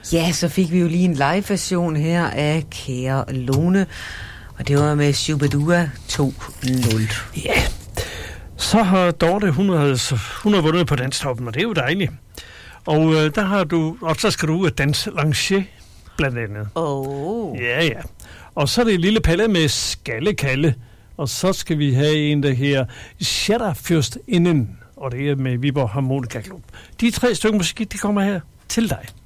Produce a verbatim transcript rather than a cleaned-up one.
Ja, så fik vi jo lige en live-version her af Kære Lone, og det var med Shubidua to nul. Ja, så har Dorte, hun har, hun har vundet på Danstoppen, og det er jo dejligt. Og øh, der har du, og så skal du ud af Danse Lancier, blandt andet. Oh. Ja, ja. Og så er det Lille Palle med Skalle Kalle, og så skal vi have en, der her Shatterfürst inden, og det er med Viborg Harmonika Klub. De tre stykker musik, de kommer her til dig.